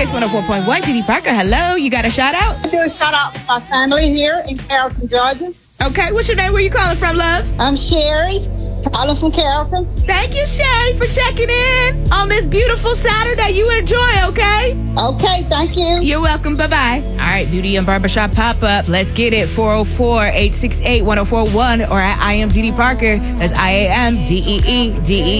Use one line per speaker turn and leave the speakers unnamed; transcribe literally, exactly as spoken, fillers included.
Kiss one oh four point one. Dee Dee Parker, hello. You got a shout out?
I do a shout out to my family here in Carrollton, Georgia.
Okay, what's your name? Where you calling from, love?
I'm Sherry, calling from Carrollton.
Thank you, Sherry, for checking in on this beautiful Saturday. You enjoy, okay?
Okay, thank you.
You're welcome. Bye-bye. All right, Beauty and Barbershop Pop-Up. Let's get it. four oh four, eight six eight, one oh four one or at I am Dee Dee Parker. That's I A M D E E D E